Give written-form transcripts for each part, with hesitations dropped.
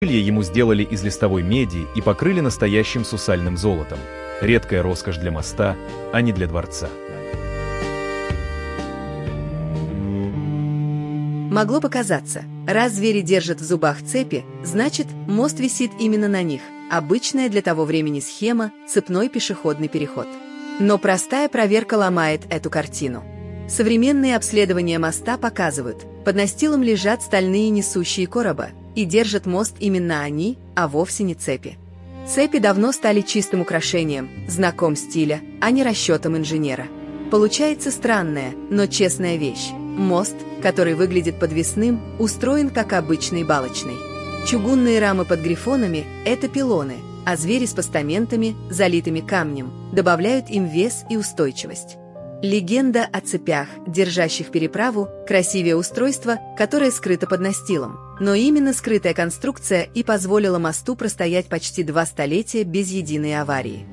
Крылья ему сделали из листовой меди и покрыли настоящим сусальным золотом. Редкая роскошь для моста, а не для дворца. Могло показаться, раз звери держат в зубах цепи, значит, мост висит именно на них. Обычная для того времени схема – цепной пешеходный переход. Но простая проверка ломает эту картину. Современные обследования моста показывают, под настилом лежат стальные несущие короба, и держат мост именно они, а вовсе не цепи. Цепи давно стали чистым украшением, знаком стиля, а не расчетом инженера. Получается странная, но честная вещь. Мост, который выглядит подвесным, устроен как обычный балочный. Чугунные рамы под грифонами – это пилоны, а звери с постаментами, залитыми камнем, добавляют им вес и устойчивость. Легенда о цепях, держащих переправу, красивее устройства, которое скрыто под настилом. Но именно скрытая конструкция и позволила мосту простоять почти 2 столетия без единой аварии.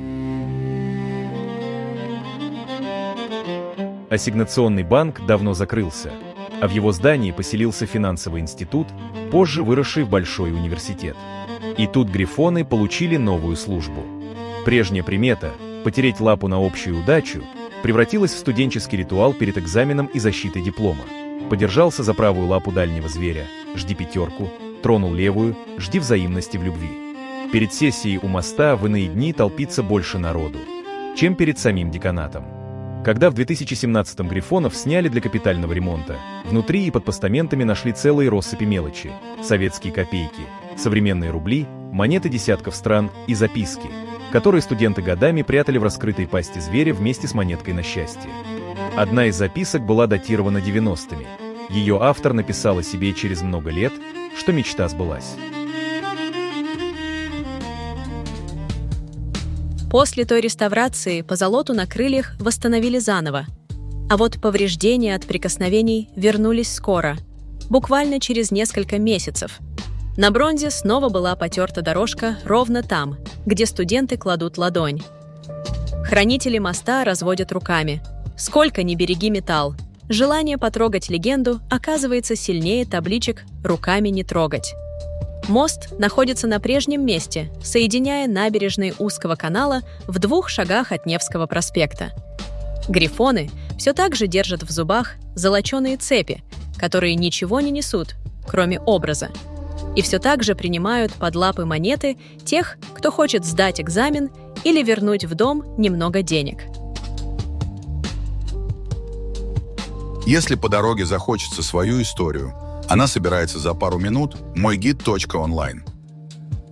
Ассигнационный банк давно закрылся, а в его здании поселился финансовый институт, позже выросший в большой университет. И тут грифоны получили новую службу. Прежняя примета – потереть лапу на общую удачу – превратилась в студенческий ритуал перед экзаменом и защитой диплома. Подержался за правую лапу дальнего зверя – жди 5, тронул левую – жди взаимности в любви. Перед сессией у моста в иные дни толпится больше народу, чем перед самим деканатом. Когда в 2017-м грифонов сняли для капитального ремонта, внутри и под постаментами нашли целые россыпи мелочи – советские копейки, современные рубли, монеты десятков стран и записки, которые студенты годами прятали в раскрытой пасти зверя вместе с монеткой на счастье. Одна из записок была датирована 90-ми. Ее автор написал о себе через много лет, что мечта сбылась. После той реставрации позолоту на крыльях восстановили заново. А вот повреждения от прикосновений вернулись скоро, буквально через несколько месяцев. На бронзе снова была потерта дорожка ровно там, где студенты кладут ладонь. Хранители моста разводят руками. Сколько ни береги металл, желание потрогать легенду оказывается сильнее табличек «Руками не трогать». Мост находится на прежнем месте, соединяя набережные узкого канала в 2 шагах от Невского проспекта. Грифоны все так же держат в зубах золоченые цепи, которые ничего не несут, кроме образа. И все так же принимают под лапы монеты тех, кто хочет сдать экзамен или вернуть в дом немного денег. Если по дороге захочется свою историю, она собирается за пару минут. Мойгид.онлайн.